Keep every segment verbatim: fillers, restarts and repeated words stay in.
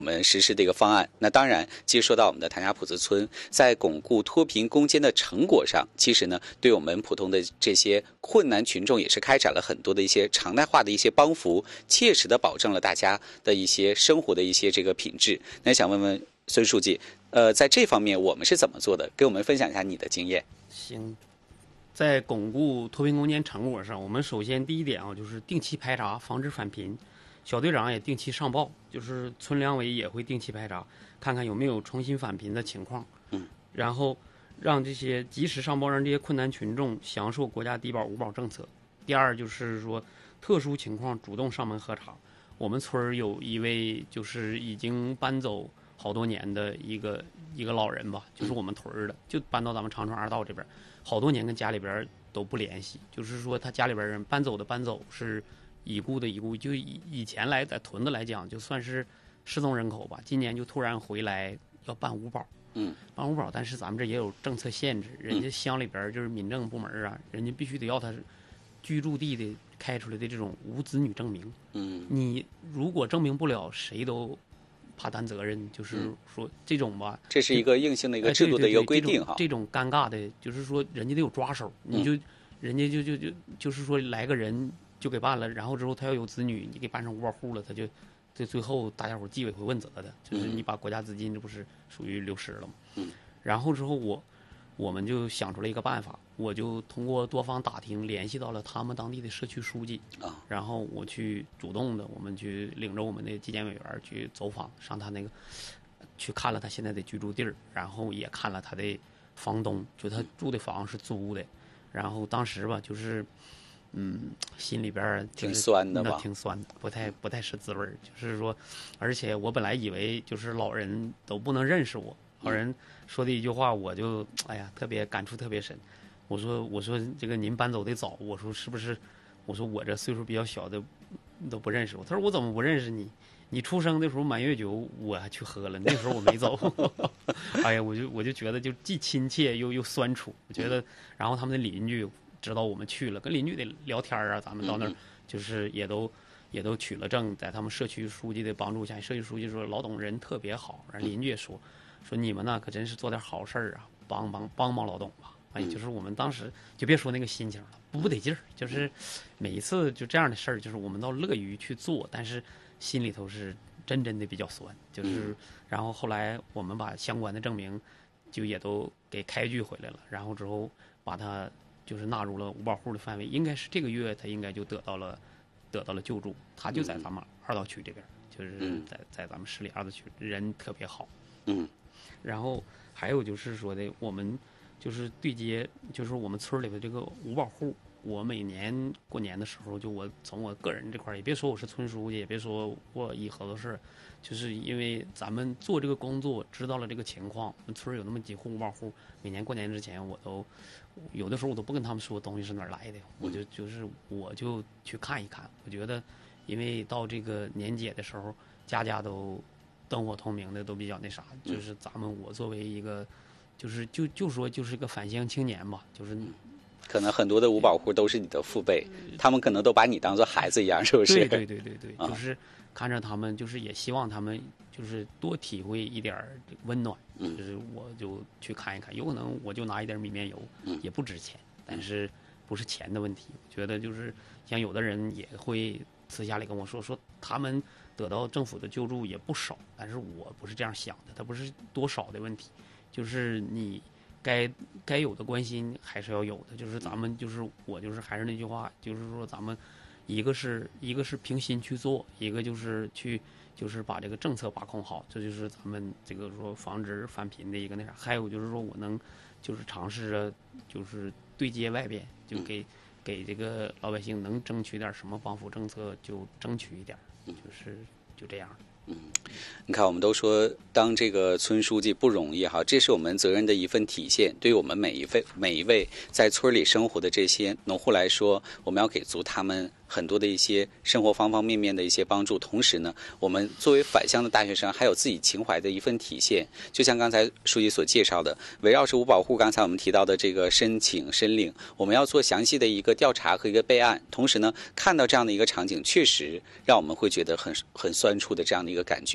我们实施的一个方案。那当然，其实说到我们的谭家堡子村，在巩固脱贫攻坚的成果上，其实呢，对我们普通的这些困难群众也是开展了很多的一些常态化的一些帮扶，切实的保证了大家的一些生活的一些这个品质。那想问问孙书记，呃，在这方面我们是怎么做的？给我们分享一下你的经验。 行。在巩固脱贫攻坚成果上，我们首先第一点啊，就是定期排查，防止返贫。小队长也定期上报，就是村两委也会定期排查，看看有没有重新返贫的情况。 嗯， 然后让这些及时上报，让这些困难群众享受国家低保五保政策。第二就是说，特殊情况主动上门核查。我们村有一位就是已经搬走好多年的一个一个老人吧，就是我们屯的，就搬到咱们长春二道这边。好多年跟家里边都不联系，就是说他家里边人搬走的搬走，是已故的已故，就以以前来在屯子来讲，就算是失踪人口吧。今年就突然回来要办五保， 嗯， 办五保，但是咱们这也有政策限制，人家乡里边就是民政部门啊，人家必须得要他居住地的开出来的这种无子女证明。 嗯， 你如果证明不了，谁都怕担责任，就是说这种吧， 这是一个硬性的一个制度的一个规定哈。 这种尴尬的，就是说人家得有抓手，你就人家就就就就是说来个人就给办了，然后之后他要有子女，你给办成五保户了，他就这最后大家伙纪委会问责的，就是你把国家资金这不是属于流失了吗？ 嗯， 然后之后我我们就想出了一个办法，我就通过多方打听联系到了他们当地的社区书记啊， 然后我去主动的，我们去领着我们的纪检委员去走访，上他那个去看了他现在的居住地儿，然后也看了他的房东，就他住的房是租的，然后当时吧就是。嗯，心里边、就是、 挺酸的吧？ 挺酸的，不太不太是滋味。就是说，而且我本来以为就是老人都不能认识我，老人说的一句话，我就哎呀特别感触特别深。我说我说这个您搬走的早，我说是不是？我说我这岁数比较小的都不认识我。他说我怎么不认识你？你出生的时候满月酒我还去喝了，那时候我没走。哎呀，我就我就觉得就既亲切又又酸楚。我觉得，然后他们的邻居。知道我们去了，跟邻居得聊天啊，咱们到那儿就是也都也都取了证，在他们社区书记的帮助下，社区书记说老董人特别好，然后邻居也说说你们呢可真是做点好事儿啊，帮帮帮帮老董吧。哎，就是我们当时就别说那个心情了，不得劲儿，就是每一次就这样的事儿，就是我们倒乐于去做，但是心里头是真真的比较酸。就是然后后来我们把相关的证明就也都给开具回来了，然后之后把它。就是纳入了五保户的范围，应该是这个月他应该就得到了得到了救助，他就在咱们二道区这边，就是在在咱们市里二道区，人特别好。 嗯， 然后还有就是说的，我们就是对接，就是我们村里的这个五保户，我每年过年的时候，就我从我个人这块，也别说我是村书记，也别说我一合作社，就是因为咱们做这个工作，知道了这个情况，我们村有那么几户五保户，每年过年之前我都。有的时候我都不跟他们说东西是哪儿来的，我就就是我就去看一看。我觉得，因为到这个年节的时候，家家都灯火通明的，都比较那啥。就是咱们我作为一个，就是就就说就是个返乡青年吧，就是可能很多的五保户都是你的父辈，他们可能都把你当做孩子一样，是不是？ 对对对对对，啊、就是看着他们，就是也希望他们就是多体会一点温暖。 嗯， 就是我就去看一看，有可能我就拿一点米面油， 嗯， 也不值钱，但是不是钱的问题。我觉得就是像有的人也会私下里跟我说，说他们得到政府的救助也不少，但是我不是这样想的，它不是多少的问题，就是你该该有的关心还是要有的。就是咱们就是我就是还是那句话，就是说咱们一个是一个是平心去做，一个就是去。就是把这个政策把控好，这就是咱们这个说防止返贫的一个那啥。还有就是说我能，就是尝试着，就是对接外边，就给给这个老百姓能争取点什么帮扶政策就争取一点，就是就这样。 嗯，你看，我们都说当这个村书记不容易哈，这是我们责任的一份体现。对于我们每一位每一位在村里生活的这些农户来说，我们要给足他们很多的一些生活方方面面的一些帮助。同时呢，我们作为返乡的大学生，还有自己情怀的一份体现。就像刚才书记所介绍的，围绕着五保户，刚才我们提到的这个申请申领，我们要做详细的一个调查和一个备案。同时呢，看到这样的一个场景，确实让我们会觉得很很酸楚的这样的一个感觉。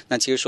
那其实说